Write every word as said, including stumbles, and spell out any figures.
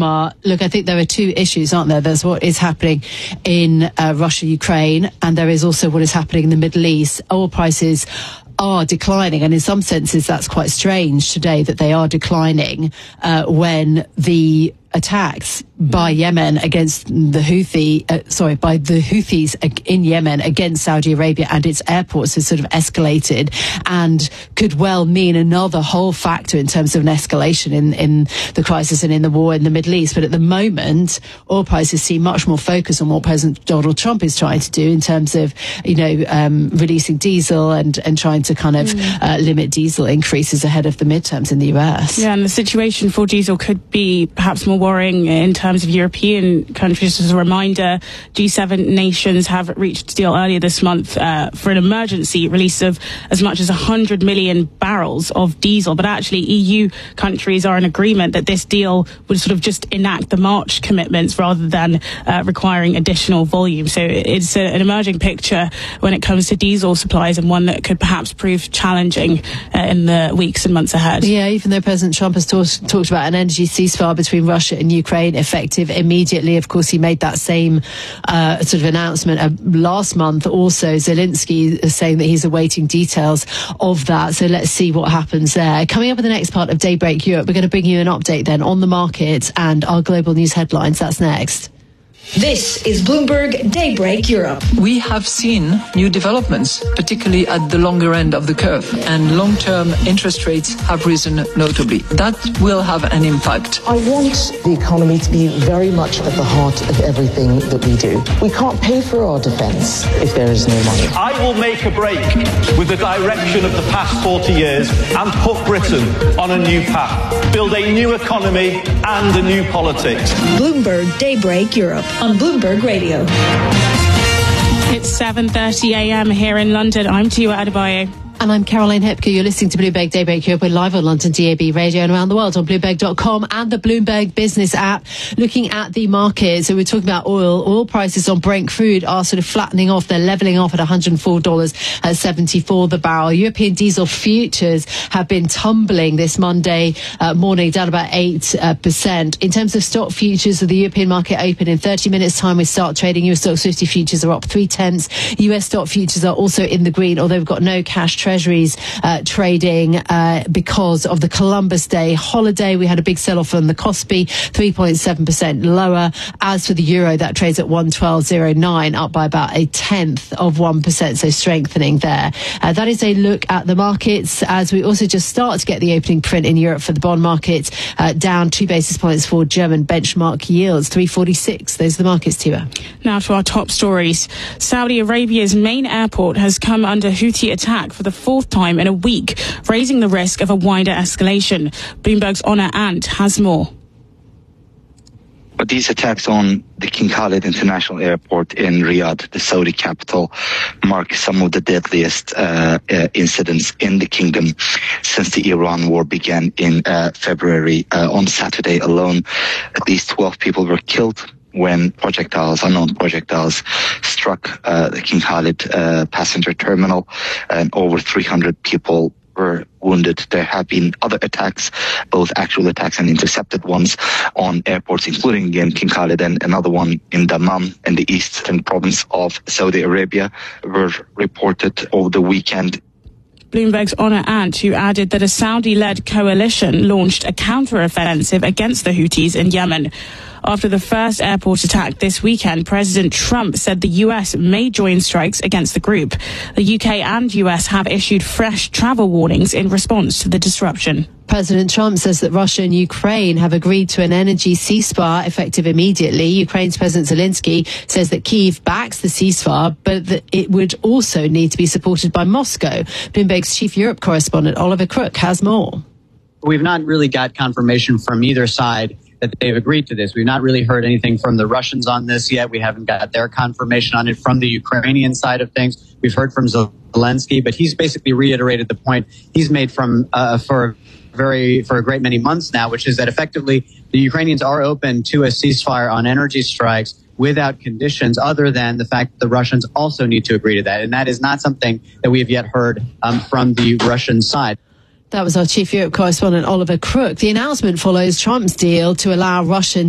Omar, look, I think there are two issues, aren't there? There's what is happening in uh, Russia, Ukraine, and there is also what is happening in the Middle East. Oil prices are declining, and in some senses that's quite strange today that they are declining uh, when the attacks by Yemen against the Houthi, uh, sorry, by the Houthis in Yemen against Saudi Arabia and its airports has sort of escalated and could well mean another whole factor in terms of an escalation in, in the crisis and in the war in the Middle East. But at the moment, oil prices seem much more focused on what President Donald Trump is trying to do in terms of, you know, um, releasing diesel and, and trying to kind of mm. uh, limit diesel increases ahead of the midterms in the U S. Yeah, and the situation for diesel could be perhaps more worrying in terms of European countries. As a reminder, G seven nations have reached a deal earlier this month uh, for an emergency release of as much as one hundred million barrels of diesel. But actually, E U countries are in agreement that this deal would sort of just enact the March commitments rather than uh, requiring additional volume. So it's a, an emerging picture when it comes to diesel supplies, and one that could perhaps prove challenging uh, in the weeks and months ahead. Yeah, even though President Trump has talk, talked about an energy ceasefire between Russia and Ukraine effective immediately. Of course, he made that same uh, sort of announcement uh, last month. Also, Zelensky is saying that he's awaiting details of that. So let's see what happens there. Coming up in the next part of Daybreak Europe, we're going to bring you an update then on the market and our global news headlines. That's next. This is Bloomberg Daybreak Europe. We have seen new developments, particularly at the longer end of the curve, and long-term interest rates have risen notably. That will have an impact. I want the economy to be very much at the heart of everything that we do. We can't pay for our defence if there is no money. I will make a break with the direction of the past forty years and put Britain on a new path, build a new economy and a new politics. Bloomberg Daybreak Europe on Bloomberg Radio. It's seven thirty a m here in London. I'm Tiwa Adebayo. And I'm Caroline Hepker. You're listening to Bloomberg Daybreak Europe. We're live on London D A B radio and around the world on Bloomberg dot com and the Bloomberg Business app. Looking at the market, so we're talking about oil. Oil prices on Brent crude are sort of flattening off. They're levelling off at one hundred four dollars seventy-four the barrel. European diesel futures have been tumbling this Monday uh, morning, down about eight percent. In terms of stock futures of the European market open in thirty minutes time, we start trading. U S stock fifty futures are up three tenths. U S stock futures are also in the green, although we've got no cash trade. Treasuries uh, trading uh, because of the Columbus Day holiday. We had a big sell-off on the Kospi, three point seven percent lower. As for the euro, that trades at one twelve oh nine, up by about a tenth of one percent, so strengthening there. Uh, that is a look at the markets as we also just start to get the opening print in Europe for the bond market, uh, down two basis points for German benchmark yields, three forty-six. Those are the markets, Tiwa. Now to our top stories. Saudi Arabia's main airport has come under Houthi attack for the fourth time in a week, raising the risk of a wider escalation. Bloomberg's Honor Ant has more. But these attacks on the King Khalid International Airport in Riyadh, the Saudi capital, mark some of the deadliest uh, uh, incidents in the kingdom since the Iran war began in uh, February. Uh, on Saturday alone, at least twelve people were killed when projectiles, unknown projectiles, struck uh, the King Khalid uh, passenger terminal, and over three hundred people were wounded. There have been other attacks, both actual attacks and intercepted ones, on airports, including again King Khalid, and another one in Dammam in the eastern province of Saudi Arabia were reported over the weekend. Bloomberg's Honor Ant, who added that a Saudi-led coalition launched a counter-offensive against the Houthis in Yemen. After the first airport attack this weekend, President Trump said the U S may join strikes against the group. The U K and U S have issued fresh travel warnings in response to the disruption. President Trump says that Russia and Ukraine have agreed to an energy ceasefire effective immediately. Ukraine's President Zelensky says that Kyiv backs the ceasefire, but that it would also need to be supported by Moscow. Bloomberg's chief Europe correspondent Oliver Crook has more. We've not really got confirmation from either side that they've agreed to this. We've not really heard anything from the Russians on this yet. We haven't got their confirmation on it from the Ukrainian side of things. We've heard from Zelensky, but he's basically reiterated the point he's made from uh, for very for a great many months now, which is that effectively the Ukrainians are open to a ceasefire on energy strikes without conditions other than the fact that the Russians also need to agree to that. And that is not something that we have yet heard um, from the Russian side. That was our chief Europe correspondent Oliver Crook. The announcement follows Trump's deal to allow Russian